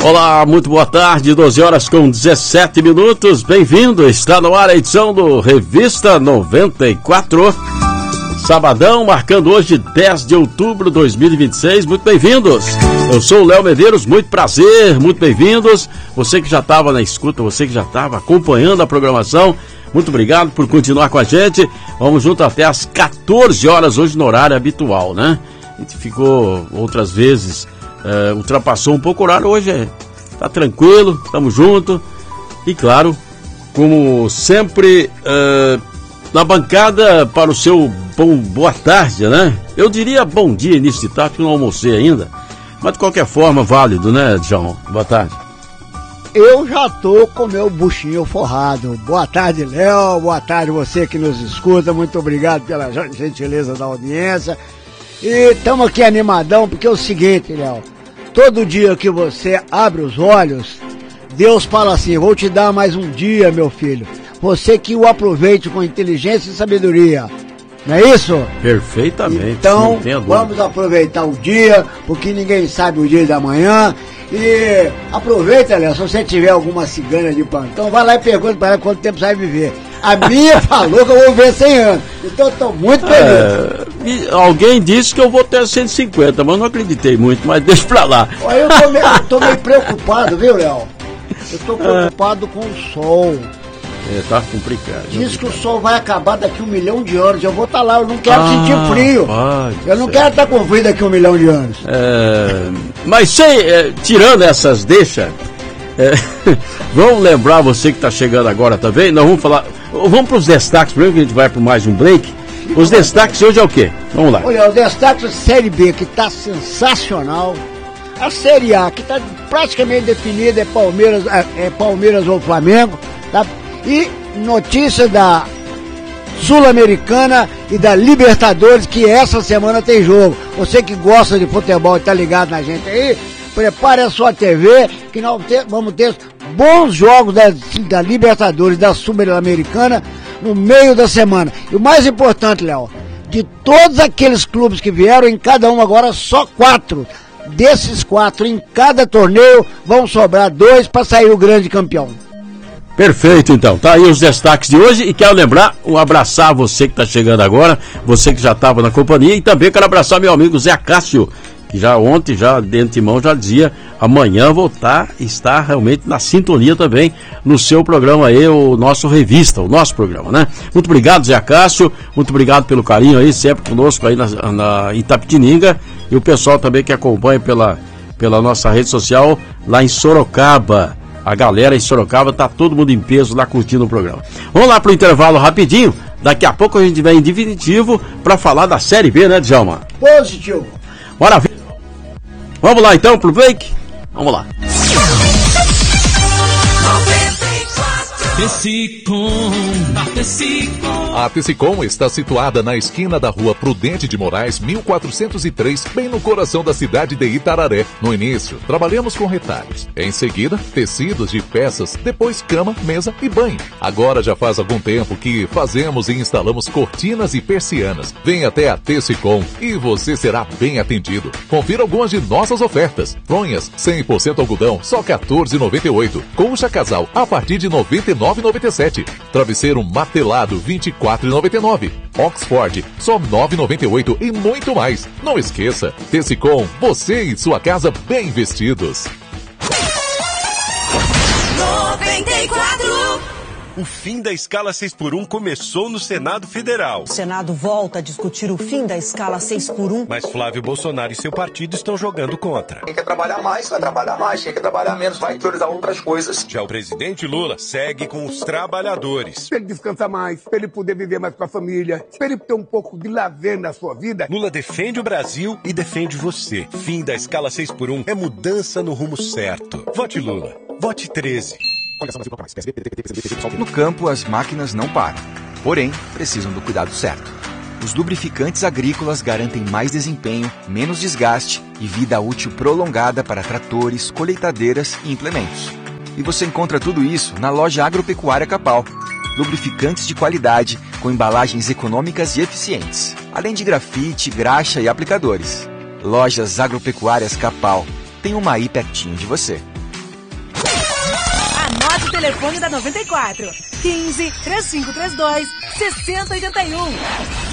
Olá, muito boa tarde, 12 horas com 17 minutos, bem-vindo, está no ar a edição do Revista 94, sabadão, marcando hoje 10 de outubro de 2026, muito bem-vindos, eu sou o Léo Medeiros, muito prazer, muito bem-vindos, você que já estava na escuta, você que já estava acompanhando a programação, muito obrigado por continuar com a gente, vamos junto até às 14 horas hoje no horário habitual, né? A gente ficou outras vezes... ultrapassou um pouco o horário, hoje tá tranquilo, estamos juntos e claro, como sempre, na bancada para o seu boa tarde, né? Eu diria bom dia início de tarde, que não almocei ainda, mas de qualquer forma válido, né, João? Boa tarde. Eu já tô com meu buchinho forrado. Boa tarde, Léo, boa tarde você que nos escuta, muito obrigado pela gentileza da audiência. E estamos aqui animadão, porque é o seguinte, Léo, todo dia que você abre os olhos, Deus fala assim, vou te dar mais um dia, meu filho, você que o aproveite com inteligência e sabedoria, não é isso? Perfeitamente. Então, vamos aproveitar o dia, porque ninguém sabe o dia da manhã, e aproveita, Léo, se você tiver alguma cigana de plantão, vai lá e pergunta para ela quanto tempo você vai viver. A minha falou que eu vou viver 100 anos, então eu estou muito feliz. Alguém disse que eu vou ter 150, mas eu não acreditei muito, mas deixa pra lá. Olha, eu tô meio preocupado, viu, Léo? Eu tô preocupado com o sol. Tá complicado. Diz que o sol vai acabar daqui 1 milhão de anos. Eu vou estar lá, eu não quero sentir frio. Eu não quero estar com frio daqui 1 milhão de anos. Mas tirando essas deixas, vamos lembrar você que está chegando agora também, nós vamos falar, vamos para os destaques primeiro, que a gente vai para mais um break. Os destaques hoje é o quê? Vamos lá. Olha, os destaques da Série B, que está sensacional. A Série A, que está praticamente definida, é Palmeiras ou Flamengo, tá? E notícia da Sul-Americana e da Libertadores, que essa semana tem jogo. Você que gosta de futebol e tá ligado na gente aí, prepare a sua TV, que nós vamos ter bons jogos da Libertadores, da Sul-Americana, no meio da semana. E o mais importante, Léo, de todos aqueles clubes que vieram, em cada um agora só 4. Desses 4, em cada torneio, vão sobrar 2 para sair o grande campeão. Perfeito, então. Tá aí os destaques de hoje. E quero lembrar, abraçar você que está chegando agora, você que já estava na companhia, e também quero abraçar meu amigo Zé Cássio, que já ontem, já de antemão, já dizia, amanhã vou estar realmente na sintonia também no seu programa aí, o nosso Revista, o nosso programa, né? Muito obrigado, Zé Cássio, muito obrigado pelo carinho aí, sempre conosco aí na Itapetininga, e o pessoal também que acompanha pela nossa rede social lá em Sorocaba. A galera em Sorocaba, tá todo mundo em peso lá curtindo o programa. Vamos lá pro intervalo rapidinho, daqui a pouco a gente vem em definitivo para falar da Série B, né, Djalma? Positivo. Bora ver. Vamos lá então pro break? Vamos lá. A Tecicom está situada na esquina da Rua Prudente de Moraes, 1403, bem no coração da cidade de Itararé. No início, trabalhamos com retalhos. Em seguida, tecidos de peças, depois cama, mesa e banho. Agora já faz algum tempo que fazemos e instalamos cortinas e persianas. Venha até a Tecicom e você será bem atendido. Confira algumas de nossas ofertas. Fronhas, 100% algodão, só R$ 14,98. Colcha casal, a partir de R$ 99,97. Travesseiro matelado, R$ 24,99. Oxford, só R$ 9,98 e muito mais. Não esqueça, Tecicom, você e sua casa bem vestidos. 94. O fim da escala 6x1 começou no Senado Federal. O Senado volta a discutir o fim da escala 6x1. Mas Flávio Bolsonaro e seu partido estão jogando contra. Quem quer trabalhar mais, vai trabalhar mais. Quem quer trabalhar menos, vai priorizar outras coisas. Já o presidente Lula segue com os trabalhadores. Para ele descansar mais, para ele poder viver mais com a família, para ele ter um pouco de lazer na sua vida. Lula defende o Brasil e defende você. Fim da escala 6x1 é mudança no rumo certo. Vote Lula. Vote 13. No campo, as máquinas não param, porém, precisam do cuidado certo. Os lubrificantes agrícolas garantem mais desempenho, menos desgaste e vida útil prolongada para tratores, colheitadeiras e implementos. E você encontra tudo isso na loja Agropecuária Capal. Lubrificantes de qualidade, com embalagens econômicas e eficientes, além de grafite, graxa e aplicadores. Lojas Agropecuárias Capal. Tem uma aí pertinho de você. Anote o telefone da 94. 15 3532 6081.